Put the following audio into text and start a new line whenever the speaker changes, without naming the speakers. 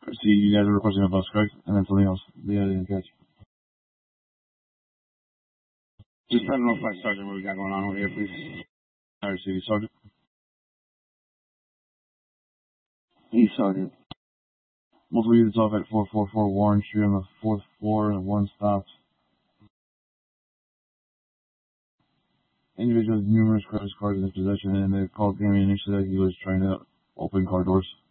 See, you guys are requesting a bus, correct? And then something else. Yeah, I didn't catch. Just try to know Flight Sergeant what we got going on over here, please. Alright, City Sergeant. East Sergeant. Multiple units off at 444 Warren Street on the 4th floor, and one stopped. Individual with numerous credit cards in his possession, and they called the ammunition that he was trying to open car doors.